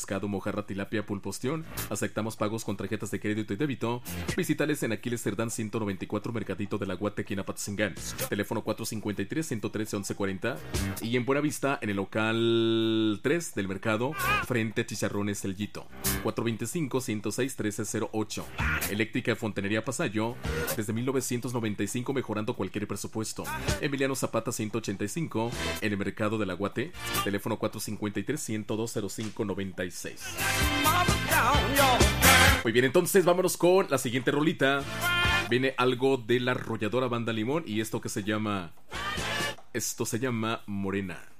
pescado, mojarra, tilapia, pulpo, ostión. Aceptamos pagos con tarjetas de crédito y débito. Visítales en Aquiles Cerdán 194, Mercadito de la Guatequina, Patzingán. Teléfono 453-113-1140. Y en Buenavista, en el local 3 del mercado, frente a Chicharrones El Yito. 425-106-1308. Eléctrica de Fontanería Pasayo, desde 1995, mejorando cualquier presupuesto. Emiliano Zapata 185, en el mercado de la Guate. Teléfono 453-102-0596. Muy bien, entonces vámonos con la siguiente rolita. Viene algo de la arrolladora Banda Limón y esto se llama Morena.